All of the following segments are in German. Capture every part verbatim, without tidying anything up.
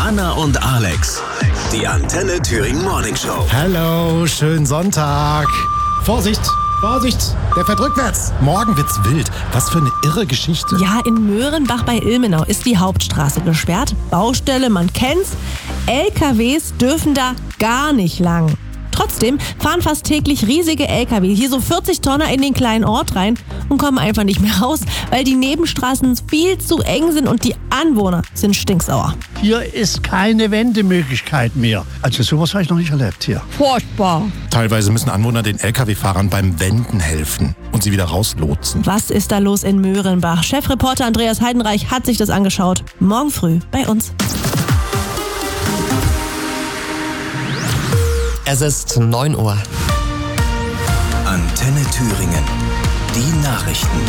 Anna und Alex, die Antenne Thüringen Morning Show. Hallo, schönen Sonntag. Vorsicht, Vorsicht, der fährt rückwärts. Morgen wird's wild. Was für eine irre Geschichte. Ja, in Möhrenbach bei Ilmenau ist die Hauptstraße gesperrt. Baustelle, man kennt's. L K Ws dürfen da gar nicht lang. Trotzdem fahren fast täglich riesige L K W, hier so vierzig Tonner in den kleinen Ort rein und kommen einfach nicht mehr raus, weil die Nebenstraßen viel zu eng sind und die Anwohner sind stinksauer. Hier ist keine Wendemöglichkeit mehr. Also sowas habe ich noch nicht erlebt hier. Furchtbar. Teilweise müssen Anwohner den L K W-Fahrern beim Wenden helfen und sie wieder rauslotsen. Was ist da los in Möhrenbach? Chefreporter Andreas Heidenreich hat sich das angeschaut. Morgen früh bei uns. Es ist neun Uhr. Antenne Thüringen. Die Nachrichten.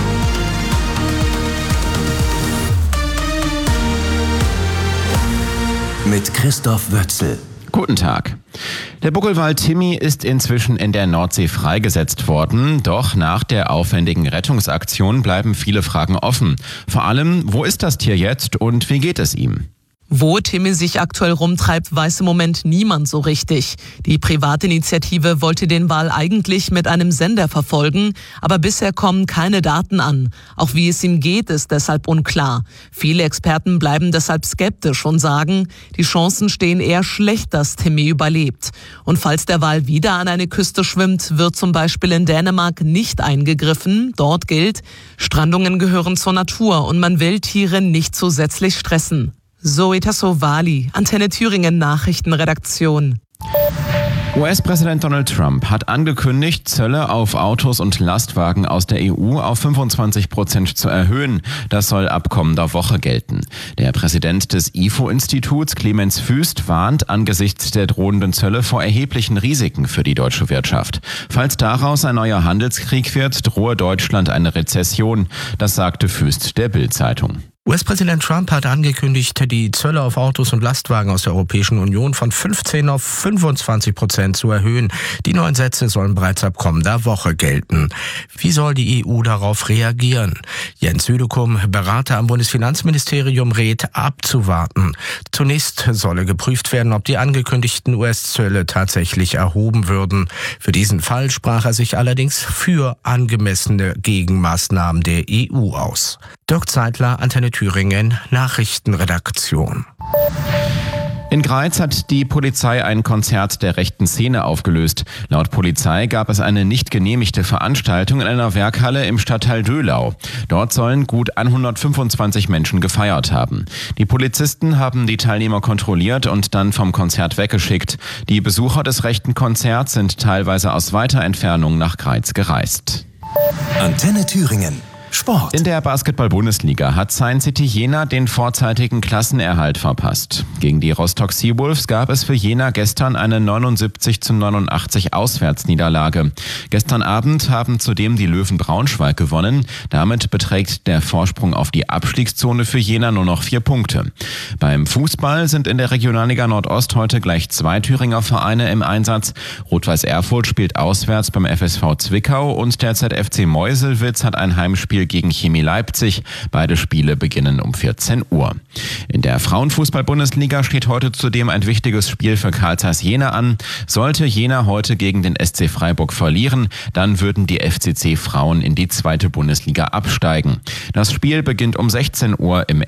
Mit Christoph Wötzel. Guten Tag. Der Buckelwal Timmy ist inzwischen in der Nordsee freigesetzt worden. Doch nach der aufwendigen Rettungsaktion bleiben viele Fragen offen. Vor allem, wo ist das Tier jetzt und wie geht es ihm? Wo Timmy sich aktuell rumtreibt, weiß im Moment niemand so richtig. Die Privatinitiative wollte den Wal eigentlich mit einem Sender verfolgen, aber bisher kommen keine Daten an. Auch wie es ihm geht, ist deshalb unklar. Viele Experten bleiben deshalb skeptisch und sagen, die Chancen stehen eher schlecht, dass Timmy überlebt. Und falls der Wal wieder an eine Küste schwimmt, wird zum Beispiel in Dänemark nicht eingegriffen. Dort gilt, Strandungen gehören zur Natur und man will Tiere nicht zusätzlich stressen. Zoe Tassovali, Antenne Thüringen Nachrichtenredaktion. U S-Präsident Donald Trump hat angekündigt, Zölle auf Autos und Lastwagen aus der E U auf fünfundzwanzig Prozent zu erhöhen. Das soll ab kommender Woche gelten. Der Präsident des I F O-Instituts, Clemens Füst, warnt angesichts der drohenden Zölle vor erheblichen Risiken für die deutsche Wirtschaft. Falls daraus ein neuer Handelskrieg wird, drohe Deutschland eine Rezession. Das sagte Füst der Bild-Zeitung. U S-Präsident Trump hat angekündigt, die Zölle auf Autos und Lastwagen aus der Europäischen Union von fünfzehn auf fünfundzwanzig Prozent zu erhöhen. Die neuen Sätze sollen bereits ab kommender Woche gelten. Wie soll die E U darauf reagieren? Jens Südekum, Berater am Bundesfinanzministerium, rät, abzuwarten. Zunächst solle geprüft werden, ob die angekündigten U S-Zölle tatsächlich erhoben würden. Für diesen Fall sprach er sich allerdings für angemessene Gegenmaßnahmen der E U aus. Dirk Zeitler, Antenne Thüringen, Nachrichtenredaktion. In Greiz hat die Polizei ein Konzert der rechten Szene aufgelöst. Laut Polizei gab es eine nicht genehmigte Veranstaltung in einer Werkhalle im Stadtteil Döhlau. Dort sollen gut hundertfünfundzwanzig Menschen gefeiert haben. Die Polizisten haben die Teilnehmer kontrolliert und dann vom Konzert weggeschickt. Die Besucher des rechten Konzerts sind teilweise aus weiter Entfernung nach Greiz gereist. Antenne Thüringen. Sport. In der Basketball-Bundesliga hat Science City Jena den vorzeitigen Klassenerhalt verpasst. Gegen die Rostock Seawolves gab es für Jena gestern eine neunundsiebzig zu neunundachtzig Auswärtsniederlage. Gestern Abend haben zudem die Löwen Braunschweig gewonnen. Damit beträgt der Vorsprung auf die Abstiegszone für Jena nur noch vier Punkte. Beim Fußball sind in der Regionalliga Nordost heute gleich zwei Thüringer Vereine im Einsatz. Rot-Weiß Erfurt spielt auswärts beim F S V Zwickau und der Z F C Meuselwitz hat ein Heimspiel gegen Chemie Leipzig. Beide Spiele beginnen um vierzehn Uhr. In der Frauenfußball-Bundesliga steht heute zudem ein wichtiges Spiel für Carl Zeiss Jena an. Sollte Jena heute gegen den S C Freiburg verlieren, dann würden die F C C Frauen in die zweite Bundesliga absteigen. Das Spiel beginnt um sechzehn Uhr im